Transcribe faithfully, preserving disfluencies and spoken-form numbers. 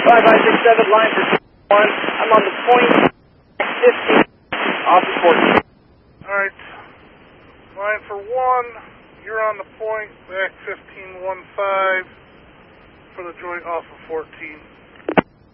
five five six seven, line for one. I'm on the point, fifteen, off of fourteen. Alright. Line for one, you're on the point, back fifteen one five for the joint off of fourteen.